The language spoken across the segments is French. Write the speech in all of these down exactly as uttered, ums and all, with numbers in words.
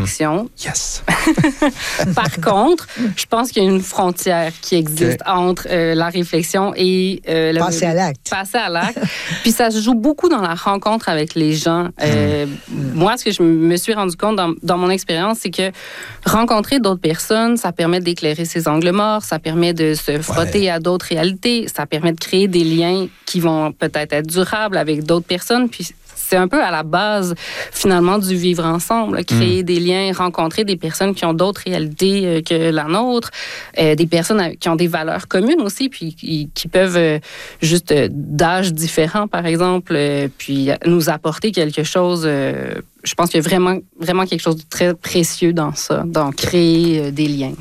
action. Yes! Par contre, je pense qu'il y a une frontière qui existe okay. entre euh, la réflexion et... Euh, le, passer à l'acte. Passer à l'acte. Puis ça se joue beaucoup dans la rencontre avec les gens. Euh, mm. Moi, ce que je me suis rendu compte dans, dans mon expérience, c'est que rencontrer d'autres personnes, ça permet d'éclairer ses angles morts, ça permet de se frotter ouais. à d'autres réalités, ça permet de créer des liens qui vont peut-être être durables avec d'autres personnes. Puis c'est un peu à la base, finalement, du vivre ensemble. Créer mmh. des liens, rencontrer des personnes qui ont d'autres réalités euh, que la nôtre, euh, des personnes qui ont des valeurs communes aussi, puis qui, qui peuvent euh, juste euh, d'âge différents, par exemple, euh, puis nous apporter quelque chose. Euh, je pense qu'il y a vraiment, vraiment quelque chose de très précieux dans ça, dans créer euh, des liens.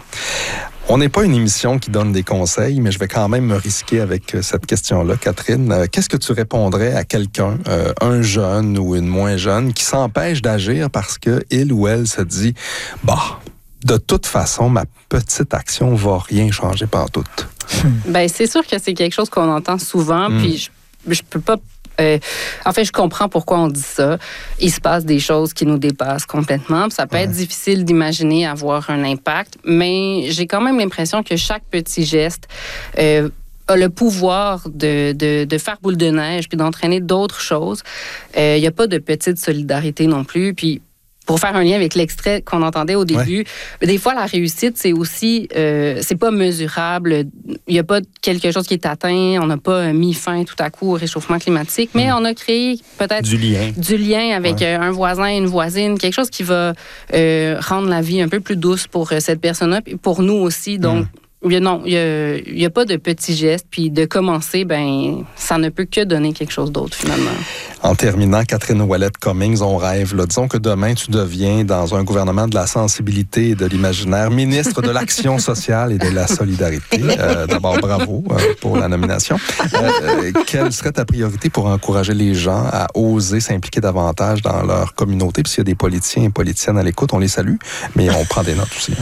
On n'est pas une émission qui donne des conseils, mais je vais quand même me risquer avec cette question-là. Catherine, qu'est-ce que tu répondrais à quelqu'un, euh, un jeune ou une moins jeune, qui s'empêche d'agir parce qu'il ou elle se dit « Bah, de toute façon, ma petite action ne va rien changer pantoute. » Bien, c'est sûr que c'est quelque chose qu'on entend souvent, mm. puis je, je peux pas... Euh, en fait, je comprends pourquoi on dit ça. Il se passe des choses qui nous dépassent complètement. Ça peut ouais. être difficile d'imaginer avoir un impact, mais j'ai quand même l'impression que chaque petit geste euh, a le pouvoir de, de, de faire boule de neige puis d'entraîner d'autres choses. Il euh, n'y a pas de petite solidarité non plus. Puis, pour faire un lien avec l'extrait qu'on entendait au début, ouais. des fois, la réussite, c'est aussi... Euh, c'est pas mesurable. Il n'y a pas quelque chose qui est atteint. On n'a pas mis fin tout à coup au réchauffement climatique, mais mmh. on a créé peut-être... Du lien. Du lien avec ouais. un voisin, une voisine, quelque chose qui va euh, rendre la vie un peu plus douce pour cette personne-là, puis pour nous aussi. Donc, mmh. Il y a, non, il n'y a, a pas de petits gestes. Puis de commencer, ben, ça ne peut que donner quelque chose d'autre, finalement. En terminant, Catherine Ouellette-Cummings, on rêve. Là. Disons que demain, tu deviens, dans un gouvernement de la sensibilité et de l'imaginaire, ministre de l'Action sociale et de la solidarité. Euh, d'abord, bravo euh, pour la nomination. Euh, quelle serait ta priorité pour encourager les gens à oser s'impliquer davantage dans leur communauté? Puis s'il y a des politiciens et politiciennes à l'écoute, on les salue, mais on prend des notes aussi.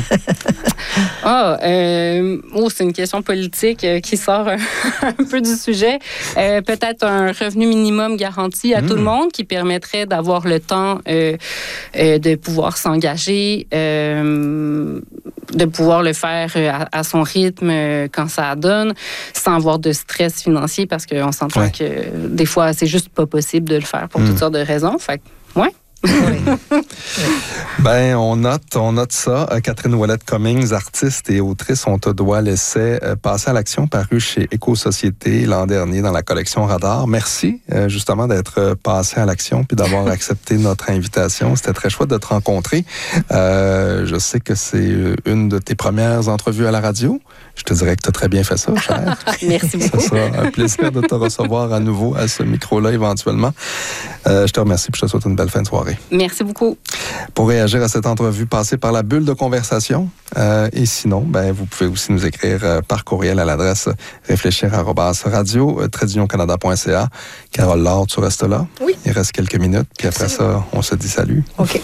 Ah, euh... Oh, c'est une question politique euh, qui sort un, un peu du sujet. Euh, peut-être un revenu minimum garanti à mmh. tout le monde qui permettrait d'avoir le temps euh, euh, de pouvoir s'engager, euh, de pouvoir le faire à, à son rythme euh, quand ça donne, sans avoir de stress financier parce qu'on s'entend ouais. que des fois, c'est juste pas possible de le faire pour mmh. toutes sortes de raisons. Fait que, ouais. Oui. Ben, on note, on note ça. Catherine Ouellette-Cummings, artiste et autrice, on te doit l'essai euh, Passer à l'action, paru chez Éco-Société l'an dernier dans la collection Radar. Merci, euh, justement, d'être passé à l'action puis d'avoir accepté notre invitation. C'était très chouette de te rencontrer. Euh, je sais que c'est une de tes premières entrevues à la radio. Je te dirais que tu as très bien fait ça, cher. Merci beaucoup. Ça sera un plaisir de te recevoir à nouveau à ce micro-là, éventuellement. Euh, je te remercie et je te souhaite une belle fin de soirée. Merci beaucoup. Pour réagir à cette entrevue, passez par la bulle de conversation. Euh, et sinon, ben, vous pouvez aussi nous écrire euh, par courriel à l'adresse réfléchir arobase radio tiret canada point c a. Carole Laure, tu restes là? Oui. Il reste quelques minutes, puis après Absolument. ça, on se dit salut. OK.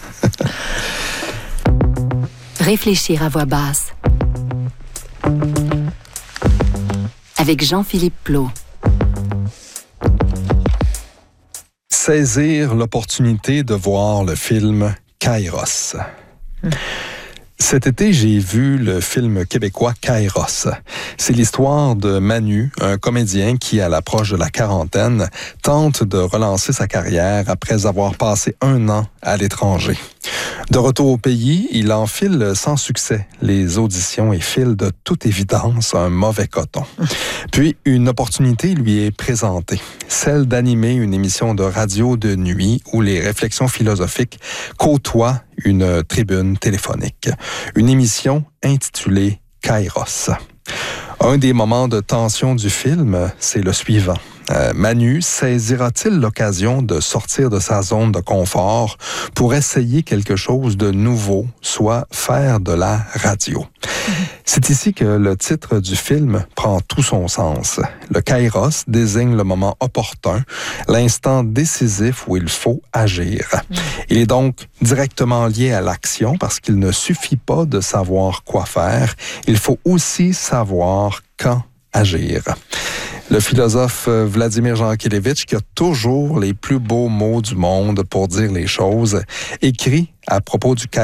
Réfléchir à voix basse. Avec Jean-Philippe Plot. Saisir l'opportunité de voir le film Kairos. Mmh. Cet été, j'ai vu le film québécois Kairos. C'est l'histoire de Manu, un comédien qui, à l'approche de la quarantaine, tente de relancer sa carrière après avoir passé un an à l'étranger. De retour au pays, il enfile sans succès les auditions et file de toute évidence un mauvais coton. Puis, une opportunité lui est présentée, celle d'animer une émission de radio de nuit où les réflexions philosophiques côtoient une tribune téléphonique. Une émission intitulée Kairos. Un des moments de tension du film, c'est le suivant. Euh, Manu saisira-t-il l'occasion de sortir de sa zone de confort pour essayer quelque chose de nouveau, soit faire de la radio? Mm-hmm. C'est ici que le titre du film prend tout son sens. Le Kairos désigne le moment opportun, l'instant décisif où il faut agir. Mm-hmm. Il est donc directement lié à l'action parce qu'il ne suffit pas de savoir quoi faire, il faut aussi savoir quand agir. Le philosophe Vladimir Jankélévitch, qui a toujours les plus beaux mots du monde pour dire les choses, écrit à propos du